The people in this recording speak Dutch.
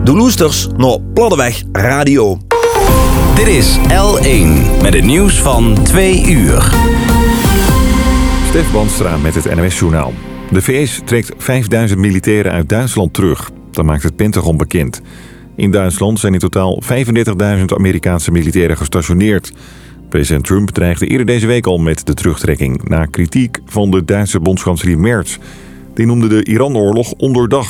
De Loesters naar Platteweg Radio. Dit is L1 met het nieuws van 2 uur. Stef Banstra met het NOS-journaal. De VS trekt 5000 militairen uit Duitsland terug. Dat maakt het Pentagon bekend. In Duitsland zijn in totaal 35.000 Amerikaanse militairen gestationeerd. President Trump dreigde eerder deze week al met de terugtrekking... na kritiek van de Duitse bondskanselier Merz. Die noemde de Iran-oorlog ondoordacht.